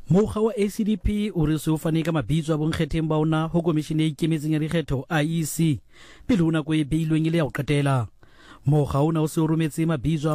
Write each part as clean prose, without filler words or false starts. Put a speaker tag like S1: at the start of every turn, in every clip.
S1: Mokga wa ACDP o re se o fane ka mabitso a bonkgetheng ba ona ho komishene e ikemetseng ya dikgetho IEC pele ho nako e beilweng e le ya ho qetela. Mokga ona o se o rometse mabitso a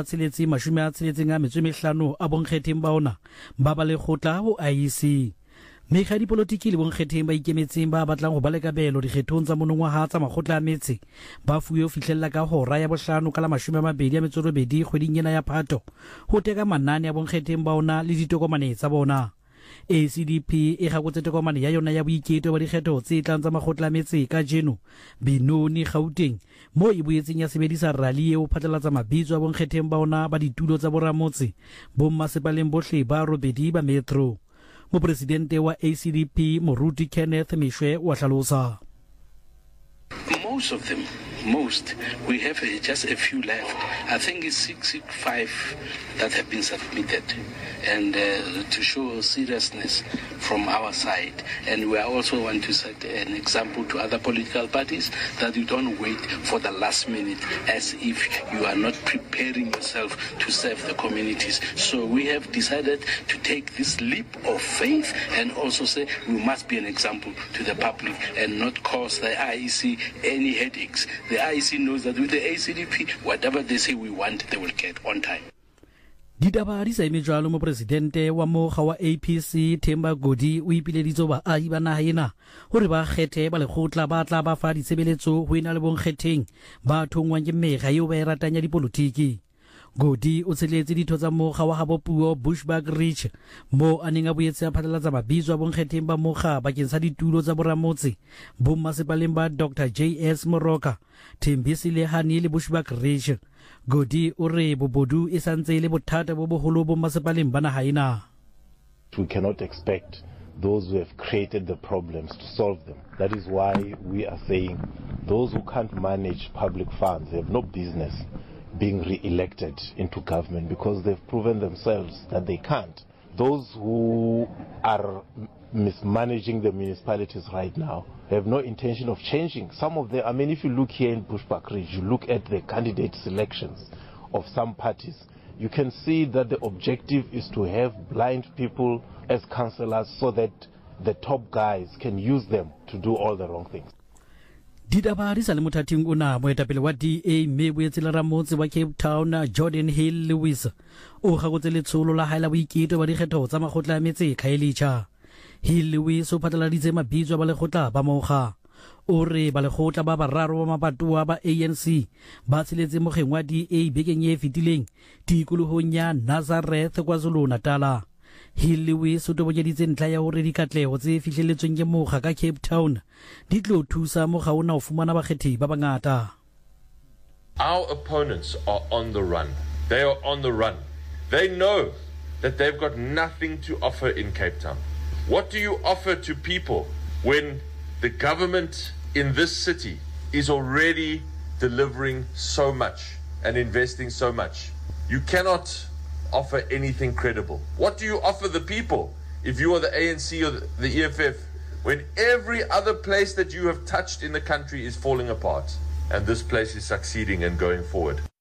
S1: 665 a bonkgetheng ba ona ba ba lekgotla ho IEC. Mekga dipolotiki le bonkgetheng ba ikemetseng ba batlang ho ba le kabelo dikgethong tsa monongwaha tsa makgotla a metse ba fuwe ho fihlella ka hora ya bohlano ka la 28 kgweding ena ya Phato ho teka manane ya bonkgetheng ba ona le ditokomane tsa bona. ACDP e gakotse tokomane ya yona ya boiketo ba dikgetho tse tlang tsa makgotla a metse ka jeno Benoni Gauteng mo e boetseng ya sebedisa rally eo phatlalatsa mabitso a bonkgetheng ba ona ba ditulo tsa boramotse bo mmasepaleng bohle ba robedi ba metro. Mopresidente wa ACDP Moruti Kenneth Mishwe wa hlalosa.
S2: Most, we have just a few left. I think it's 65 that have been submitted, and to show seriousness from our side. And we also want to set an example to other political parties that you don't wait for the last minute as if you are not preparing yourself to serve the communities. So we have decided to take this leap of faith and also say we must be an example to the public and not cause the IEC any headaches. The IEC knows that with the ACDP, whatever they say we want, they will get on time.
S1: Ditaba di sa eme jwalo mopresidente wa mokga wa APC Themba Godi o ipileditse baahi ba naha ena hore ba kgethe ba lekgotla ba tla ba fa ditshebeletso ho ena le bonkgetheng ba thongwang ke mekga eo ba e ratang ya dipolotiki. Godi o tsheletse ditho tsa mokga wa habo puo Bushbuckridge mo a neng a boetse a phatlalatsa mabitso a bonkgetheng ba mokga bakeng sa ditulo tsa boramotse bo mmasepaleng ba Dr. JS Moroka, Thembisi Lehane le Bushbuckridge. Godi o re bobodu e santse le bothata bo boholo bo mmasepaleng ba naha ena.
S3: We cannot expect those who have created the problems to solve them. That is why we are saying those who can't manage public funds have no business being re-elected into government because they've proven themselves that they can't. Those who are mismanaging the municipalities right now have no intention of changing. Some of them, I mean, if you look here in Bushbuckridge, you look at the candidate selections of some parties, you can see that the objective is to have blind people as councillors so that the top guys can use them to do all the wrong things.
S1: Ditaba di sa le mothating ona moetapele wa DA mme boetsela ramotse wa Cape Town Jordan Hill Lewis o gakotse letsholo la hae la boiketo ba dikgetho tsa makgotla a metse Khayelitsha. Hill Lewis o phatlaladitse mabitso ba lekgotla ba mokga o re ba lekgotla ba bararo ba mabatowa ba ANC ba tsheletse mokgeng wa DA bekeng e fetileng tikolohong ya Nazareth KwaZulu-Natal. Hill Lewis o tobonyeditse ntla ya hore dikatlego tse fihlelletsweng ke mokga ka Cape Town di tlo thusa mokga ona ho fumana bakgethi ba bangata.
S4: Our opponents are on the run. They are on the run. They know that they've got nothing to offer in Cape Town. What do you offer to people when the government in this city is already delivering so much and investing so much? You cannot offer anything credible. What do you offer the people if you are the ANC or the EFF when every other place that you have touched in the country is falling apart and this place is succeeding and going forward?